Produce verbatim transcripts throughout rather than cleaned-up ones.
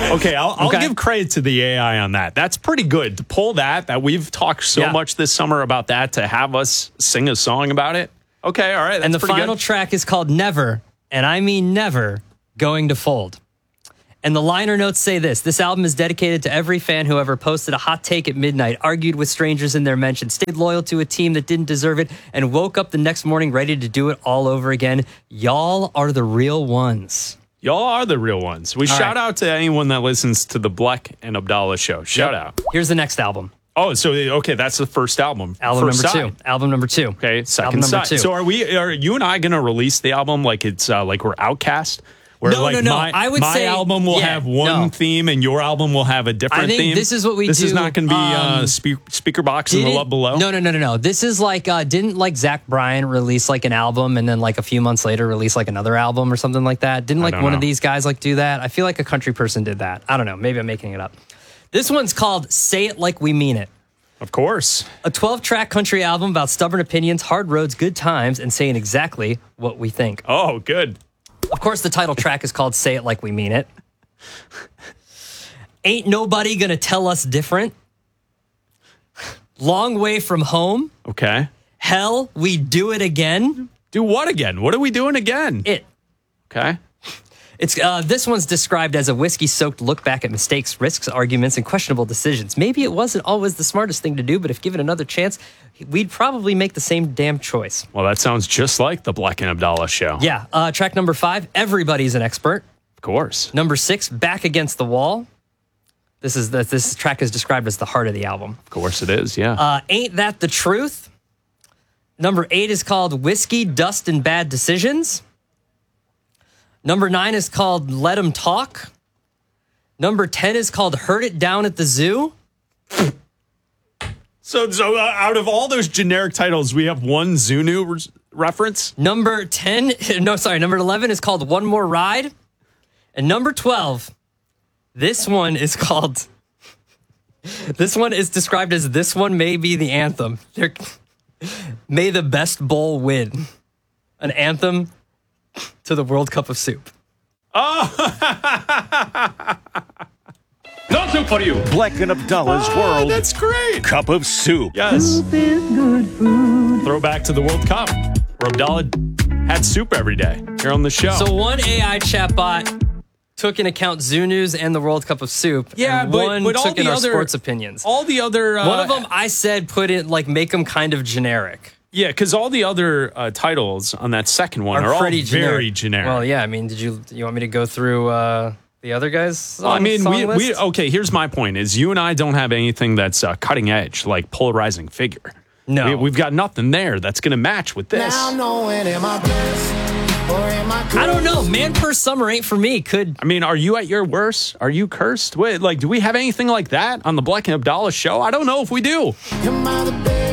Okay, I'll, I'll Okay. give credit to the A I on that. That's pretty good to pull that. That we've talked so Yeah. much this summer about that to have us sing a song about it. Okay, all right. That's And the pretty final good. track is called Never, and I mean never, going to fold. And the liner notes say this: this album is dedicated to every fan who ever posted a hot take at midnight, argued with strangers in their mention, stayed loyal to a team that didn't deserve it, and woke up the next morning ready to do it all over again. Y'all are the real ones. Y'all are the real ones. We All shout right. out to anyone that listens to the Bleck and Abdallah show. Shout Yep. out. Here's the next album. Oh, so okay, that's the first album. Album First number side. two. Album number two. Okay, second Album number side. two. So are we? Are you and I going to release the album like it's uh, like we're Outcast? Where No, like no, no. My, I would my say- album will yeah, have one no. theme and your album will have a different I think theme. this is what we This is do, not going to be uh, um, spe- speaker box in the Didn't- love below. No, no, no, no, no. This is like, uh, didn't like Zach Bryan release like an album and then like a few months later release like another album or something like that? Didn't like don't one know. of these guys like do that? I feel like a country person did that. I don't know. Maybe I'm making it up. This one's called Say It Like We Mean It. Of course. A twelve-track country album about stubborn opinions, hard roads, good times, and saying exactly what we think. Oh, good. Of course, the title track is called Say It Like We Mean It. Ain't Nobody Gonna Tell Us Different. Long Way From Home. Okay. Hell, We Do It Again. Do what again? What are we doing again? It. Okay. It's uh, this one's described as a whiskey-soaked look back at mistakes, risks, arguments, and questionable decisions. Maybe it wasn't always the smartest thing to do, but if given another chance, we'd probably make the same damn choice. Well, that sounds just like the Bleck and Abdallah show. Yeah. Uh, track number five, Everybody's an Expert. Of course. Number six, Back Against the Wall. This is the, this track is described as the heart of the album. Of course it is, yeah. Uh, Ain't That the Truth? Number eight is called Whiskey, Dust, and Bad Decisions. Number nine is called Let 'Em Talk. Number ten is called Heard It Down at the Zoo. so so uh, out of all those generic titles, we have one Zunu re- reference? Number ten, no, sorry, number eleven is called One More Ride. And number twelve, this one is called, this one is described as This One May Be the Anthem. They're, May the Best Bowl Win. An anthem to the World Cup of Soup. No soup for you. Bleck and Abdallah's Oh, World that's great. Cup of Soup. Yes. Throwback to the World Cup, where Abdallah had soup every day here on the show. So one A I chatbot took into account Zoo News and the World Cup of Soup. yeah, and but, one but all took in the our other sports opinions. all the other uh, One of them I said put it like make them kind of generic. yeah, because all the other uh, titles on that second one are, Are all pretty generic. very generic. Well, yeah. I mean, did you you want me to go through uh, the other guys? I mean, song we, we list? okay. Here's my point: is you and I don't have anything that's uh, cutting edge, like polarizing figure. No. we, we've got nothing there that's going to match with this. Now knowing am I blessed or am I I don't know. Man per summer ain't for me. Could I mean, are you at your worst? Are you cursed? Wait, like, do we have anything like that on the Bleck and Abdallah show? I don't know if we do. Am I the best?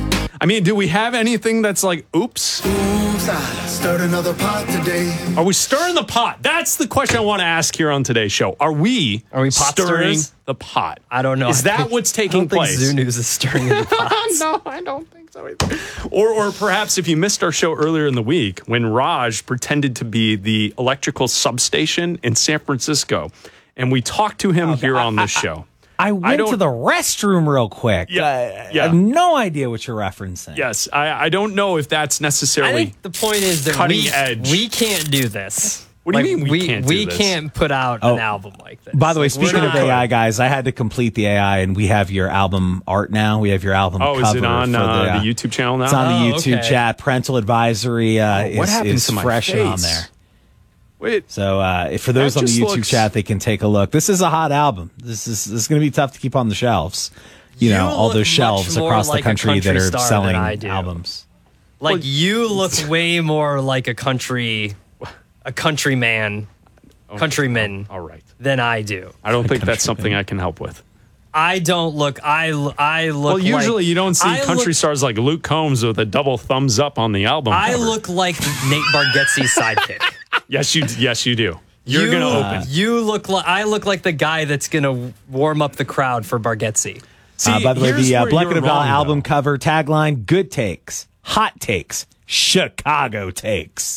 I mean, do we have anything that's like, oops? Oops, I stirred another pot today. Are we stirring the pot? That's the question I want to ask here on today's show. Are we, Are we pot stirring stirrers? the pot? I don't know. Is I that think- what's I taking don't think place? Zoo News is stirring in the pots. No, I don't think so either. Or, or perhaps if you missed our show earlier in the week when Raj pretended to be the electrical substation in San Francisco, and we talked to him here on this show. I went don't- to the restroom real quick. Yeah, I, yeah. I have no idea what you're referencing. Yes, I, I don't know if that's I necessarily. think the point is that cutting we, edge. we can't do this. What do you Like, mean we can't do We this? can't put out Oh. an album like this. By the way, Like, we're speaking of not- A I, guys, I had to complete the A I, and we have your album art now. We have your album Oh, cover. is it on for uh, the, uh, the YouTube channel now? It's on the Oh, YouTube okay. chat. Parental advisory uh, Oh, what is, happened is to my fresh face? on there. Wait, So uh, for those That on the just YouTube looks- chat, they can take a look. This is a hot album. This is this is going to be tough to keep on the shelves. You, You know, all look those much shelves more across like the a country that country are star than selling I do. albums. Like Well, you look way more like a country, a countryman, countryman all right. than I do. I don't think that's something I can help with. I don't look. I I look. Well, usually like, you don't see I country look, stars like Luke Combs with a double thumbs up on the album. I cover. look like Nate Bargatze's sidekick. Yes, you. Yes, you do. You're you, gonna open. You look like I look like the guy that's gonna warm up the crowd for Bargatze. See, Uh, by the way, here's the uh, where Bleck you're and Abdallah wrong, album though. cover tagline: "Good takes, hot takes, Chicago takes."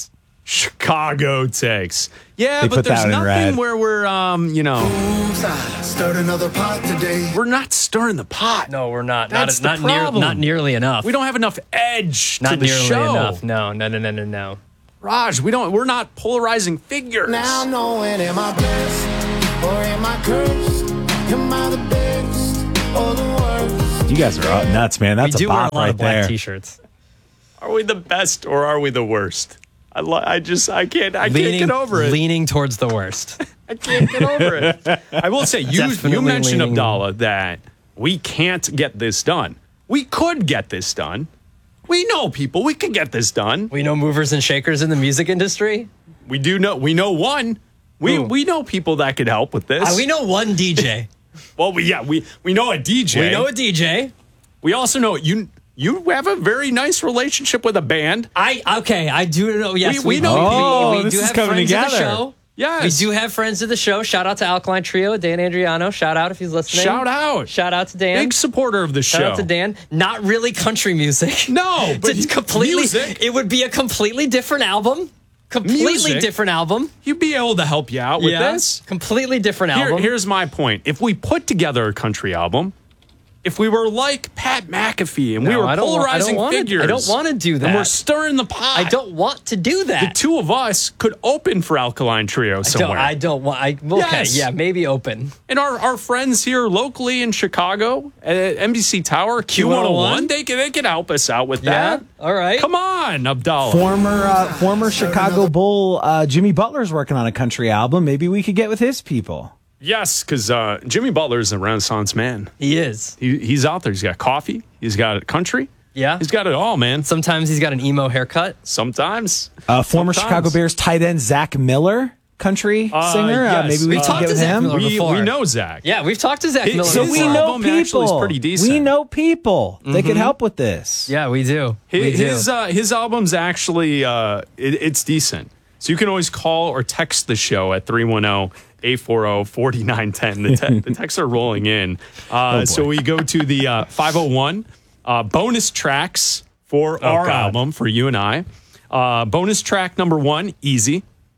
Chicago takes. Yeah, They but put there's that in nothing red. where we're, um, you know, Oops, I stirred another pot today. we're not stirring the pot. No, we're not. That's not the not, near, problem. not nearly enough. We don't have enough edge not to the nearly show. enough. No, no, no, no, no, no. Raj, we don't. We're not polarizing figures. Now knowing am I blessed or am I cursed? Am I the best or the worst? You guys are up nuts, man. That's we do a wear bop a lot right of black there. t-shirts. Are we the best or are we the worst? I, li- I just I can't I leaning, can't get over it. Leaning towards the worst. I can't get over it. I will say you Definitely you mentioned leaning- Abdallah that we can't get this done. We could get this done. We know people. We could get this done. We know movers and shakers in the music industry. We do know. We know one. We Who? we know people that could help with this. Uh, we know one D J. Well, we yeah we we know a D J. we know a D J. We also know you. You have a very nice relationship with a band. I okay. I do know. Yes, We- we know Oh, we, we this do is have coming friends of the together. show. Yes. We do have friends of the show. Shout out to Alkaline Trio, Dan Andriano. Shout out if he's listening. Shout out. Shout out to Dan. Big supporter of the show. Shout out to Dan. Not really country music. No, but it's completely. music. It would be a completely different album. Completely Music. different album. You'd be able to help you out with yeah. this. Completely different Here- album. here's my point. If we put together a country album, if we were like Pat McAfee and we No, were I don't wa- I don't polarizing wanna- figures, I don't wanna do that. and we're stirring the pot. I don't want to do that. The two of us could open for Alkaline Trio don't, somewhere. I don't want. I okay. Yes. Yeah, maybe open. and our, our friends here locally in Chicago at N B C Tower, Q one oh one, they can, they can help us out with Yeah. that. All right. Come on, Abdallah. Former uh, former Chicago Bull uh, Jimmy Butler's working on a country album. Maybe we could get with his people. Yes, because uh, Jimmy Butler is a Renaissance man. He is. He, he's out there. He's got coffee. He's got country. Yeah. He's got it all, man. Sometimes he's got an emo haircut. Sometimes. Uh, former Sometimes. Chicago Bears tight end Zach Miller, country Uh, singer. Uh, yes. maybe we We've could talked get to with Zach him. Miller. We, before. we know Zach. Yeah, we've talked to Zach His- Miller. So his we before. know album actually is people. pretty decent. We know people. They could help with this. Yeah, we do. We His do. his, uh, his album's actually uh, it, it's decent. So you can always call or text the show at three one zero, eight four zero, four nine one zero. The, te- the texts are rolling in. Uh, boy. so we go to the uh, five oh one uh, bonus tracks for our God. album for you and I. Uh, bonus track number one, Easy.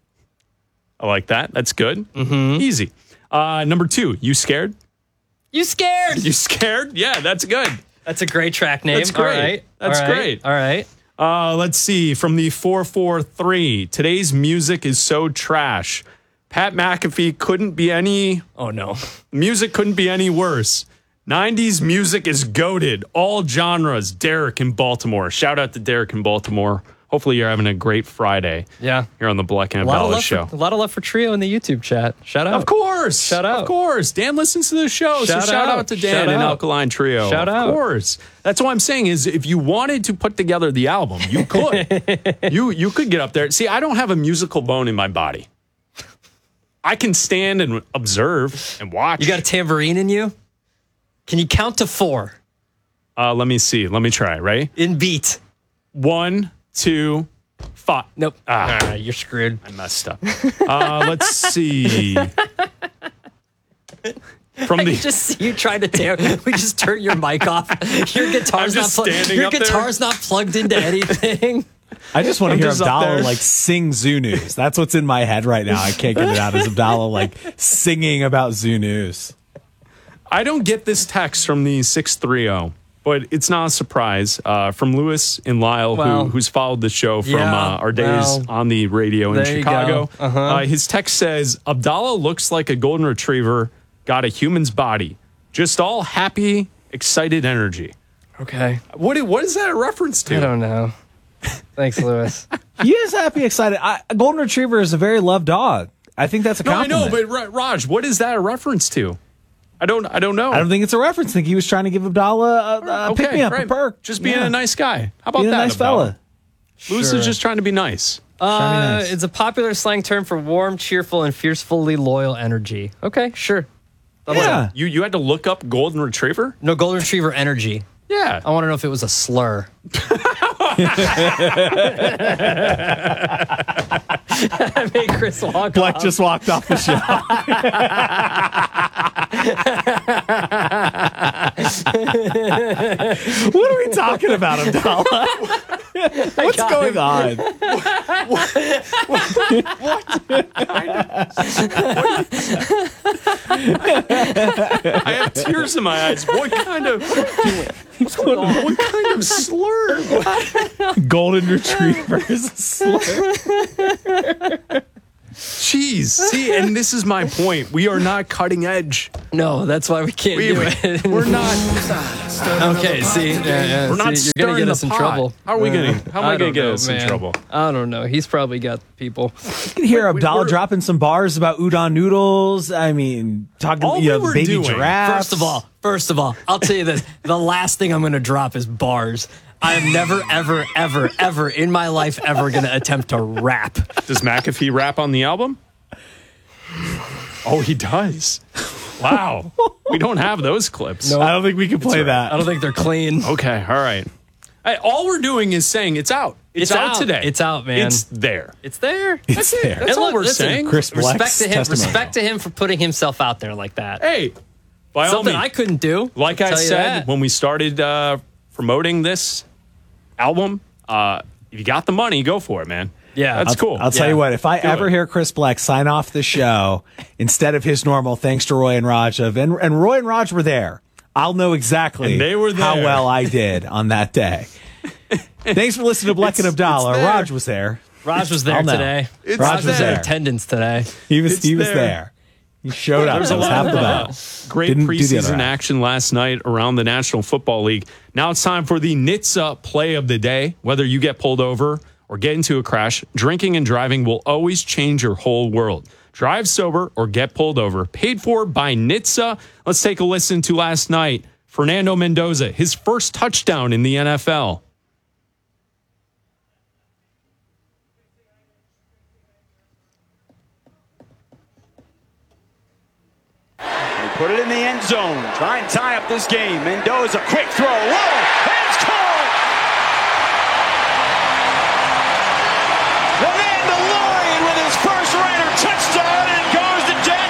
I like that. That's good. Mm-hmm. Easy. Uh, number two, You Scared? You scared? You Scared? Yeah, that's good. That's a great track name. That's great. All right. That's All right. great. All right. Uh, let's see. From the four four three, today's music is so trash. Pat McAfee couldn't be any, Oh no. music couldn't be any worse. nineties music is goated. All genres. Derek in Baltimore. Shout out to Derek in Baltimore. Hopefully you're having a great Friday Yeah. here on the Black and A lot, of Abdallah love show. for, a lot of love for Trio in the YouTube chat. Shout out. Of course. Shout out. Of course. Dan listens to the show. Shout so shout out. out to Shout Dan and out. Alkaline Trio. Shout of out. Of course. That's what I'm saying is if you wanted to put together the album, you could. you you could get up there. See, I don't have a musical bone in my body. I can stand and observe and watch. You got a tambourine in you? Can you count to four uh, let me see. Let me try, right? in beat? One, two, five. Nope. Ah. All right, you're screwed. I messed up. Uh, let's see. From I the can just see you trying to tear. We just turn your mic off. Your guitar's I'm not. just Pl- standing your up there. guitar's not plugged into anything. I just want to I'm hear just up Abdallah there. like sing Zoo News. That's what's in my head right now. I can't get it out. Is Abdallah like singing about Zoo News? I don't get this text from the six three zero, but it's not a surprise. Uh, from Lewis in Lyle, Well, who, who's followed the show from yeah, uh, our days well, on the radio in there you Chicago. go. Uh-huh. Uh, his text says, Abdallah looks like a golden retriever, got a human's body. Just all happy, excited energy. Okay. What, what is that a reference to? I don't know. Thanks, Lewis. He is happy, excited. I, a golden retriever is a very loved dog. I think that's a No, I compliment. know, but Ra- Raj, what is that a reference to? I don't I don't know. I don't think it's a reference. I think he was trying to give Abdallah a, a okay, pick me up, right. a perk. Just being Yeah. a nice guy. How about Being that? a nice Abdallah? fella. Lewis Sure. is just trying to be nice. Uh, nice. It's a popular slang term for warm, cheerful, and fiercely loyal energy. Okay, sure. Yeah. You you had to look up golden retriever? No, golden retriever energy. Yeah. I want to know if it was a slur. I made Chris walk Black off. just walked off the show. What are we talking about, Abdallah? What's going on? I have tears in my eyes. What kind of what's going on? What kind of slur? Golden retriever is a slur. Jeez. See, and this is my point. We are not cutting edge. No, that's why we can't We, do it. we're not. Okay, see, yeah, yeah, We're not see, you're gonna stirring get the us in pot. trouble. How are we gonna? How am I, I gonna don't get know, us man. in trouble? I don't know. He's probably got people. You can hear Abdallah we're- dropping some bars about udon noodles. I mean, talking All you we know, were baby doing- giraffes. First of all, first of all, I'll tell you this: the last thing I'm going to drop is bars. I am never, ever, ever, ever in my life ever going to attempt to rap. Does McAfee rap on the album? Oh, he does. Wow. We don't have those clips. No. I don't think we can play that. I don't think they're clean. Okay. All right. Hey, all we're doing is saying it's out. It's, It's out, out. today. It's out, man. It's there. It's there. It's there. That's And all look, we're listen, saying. Chris Respect Black's to him. testimonial. Respect to him for putting himself out there like that. Hey, by all Something means, I couldn't do. like I'll I tell you said that. when we started uh, promoting this album, uh, if you got the money, go for it, man. Yeah. That's cool. I'll tell Yeah. you what, if I Do ever it. hear Chris Black sign off the show instead of his normal thanks to Roy and Raj of, and, and Roy and Raj were there, I'll know exactly And they were how there. well I did on that day. Thanks for listening to Black and It's- Abdallah. it's there. Raj was there. Raj was there I'll know. today. It's Raj was there. there. Attendance today. He was It's he was there. there. He showed up. There's That a was lot half of the uh, battle. great Didn't do the other preseason half. action last night around the National Football League. Now it's time for the N H T S A play of the day. Whether you get pulled over or get into a crash, drinking and driving will always change your whole world. Drive sober or get pulled over. Paid for by N H T S A. Let's take a listen to last night. Fernando Mendoza, his first touchdown in the N F L. They put it in the end zone. Try and tie up this game. Mendoza, quick throw. Whoa! It's caught! The Mandalorian with his first Raider touchdown, and it goes to Jack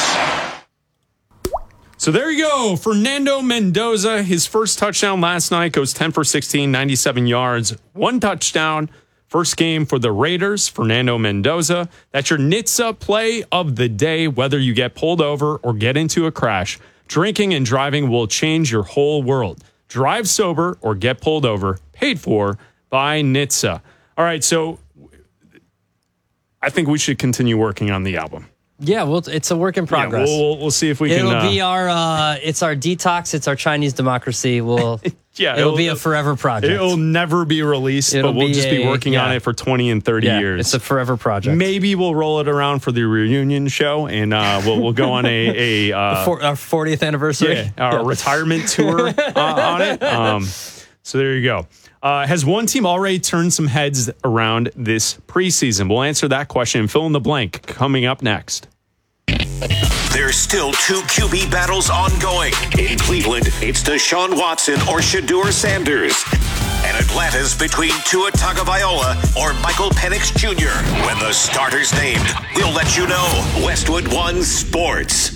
Bess. So there you go. Fernando Mendoza, his first touchdown last night goes ten for sixteen, ninety-seven yards, one touchdown. First game for the Raiders, Fernando Mendoza. That's your N H T S A play of the day, whether you get pulled over or get into a crash. Drinking and driving will change your whole world. Drive sober or get pulled over. Paid for by N H T S A. All right, so I think we should continue working on the album. Yeah, well, it's a work in Yeah, progress. we'll, we'll see if we It'll can. uh, be our, uh, it's our detox. It's our Chinese democracy. We'll, Yeah, it'll, it'll- be a forever project. It'll never be released, It'll but we'll be just be a- working on yeah. it for twenty and thirty yeah, years. it's a forever project. Maybe we'll roll it around for the reunion show, and uh, we'll we'll go on a a uh, For, our fortieth anniversary. yeah, our retirement tour uh, on it. Um, so there you go. Uh, has one team already turned some heads around this preseason? We'll answer that question and fill in the blank coming up next. There's still two Q B battles ongoing. In Cleveland, it's Deshaun Watson or Shedeur Sanders. And Atlanta's between Tua Tagovailoa or Michael Penix Junior When the starter's named, we'll let you know. Westwood One Sports.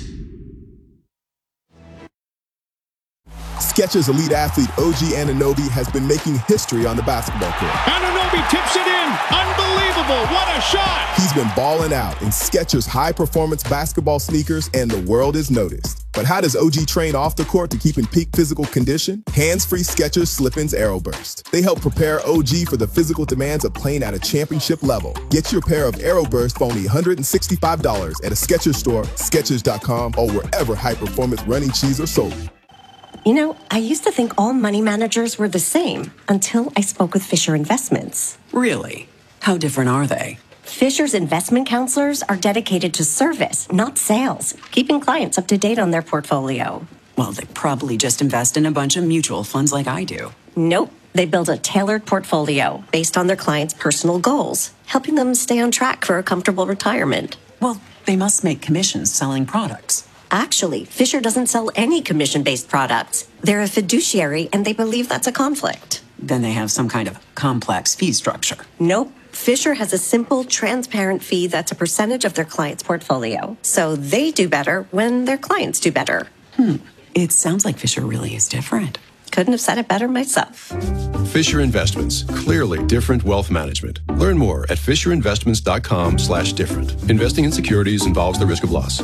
Skechers elite athlete O G Anunoby has been making history on the basketball court. Anunoby tips it in. Unbelievable. What a shot. He's been balling out in Skechers high-performance basketball sneakers, and the world is noticed. But how does O G train off the court to keep in peak physical condition? Hands-free Skechers Slip-ins Aeroburst. They help prepare O G for the physical demands of playing at a championship level. Get your pair of Aeroburst for only one hundred sixty-five dollars at a Skechers store, Skechers dot com, or wherever high-performance running shoes are sold. You know, I used to think all money managers were the same until I spoke with Fisher Investments. Really? How different are they? Fisher's investment counselors are dedicated to service, not sales, keeping clients up to date on their portfolio. Well, they probably just invest in a bunch of mutual funds like I do. Nope. They build a tailored portfolio based on their clients' personal goals, helping them stay on track for a comfortable retirement. Well, they must make commissions selling products. Actually, Fisher doesn't sell any commission-based products. They're a fiduciary, and they believe that's a conflict. Then they have some kind of complex fee structure. Nope. Fisher has a simple, transparent fee that's a percentage of their client's portfolio. So they do better when their clients do better. Hmm. It sounds like Fisher really is different. Couldn't have said it better myself. Fisher Investments. Clearly different wealth management. Learn more at fisherinvestments.com slash different. Investing in securities involves the risk of loss.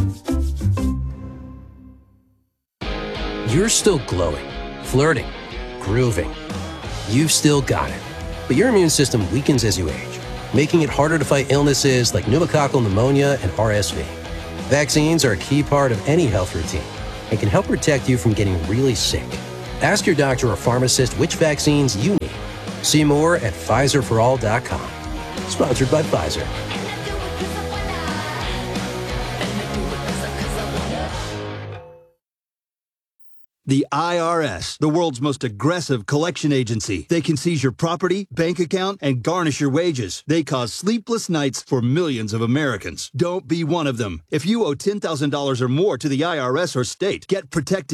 You're still glowing, flirting, grooving. You've still got it. But your immune system weakens as you age, making it harder to fight illnesses like pneumococcal pneumonia and R S V. Vaccines are a key part of any health routine and can help protect you from getting really sick. Ask your doctor or pharmacist which vaccines you need. See more at Pfizer for all dot com. Sponsored by Pfizer. The I R S, the world's most aggressive collection agency. They can seize your property, bank account, and garnish your wages. They cause sleepless nights for millions of Americans. Don't be one of them. If you owe ten thousand dollars or more to the I R S or state, get protected.